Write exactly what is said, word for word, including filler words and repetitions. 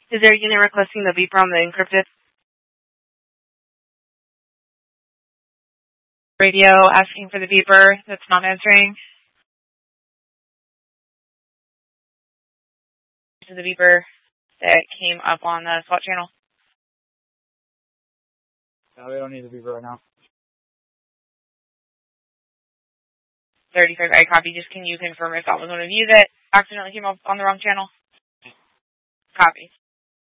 Is there a unit requesting the beeper on the encrypted radio asking for the beeper that's not answering? This is the beeper that came up on the SWAT channel. No, we don't need the beeper right now. thirty-five, I copy. Just can you confirm if that was one of you that accidentally came up on the wrong channel? Copy.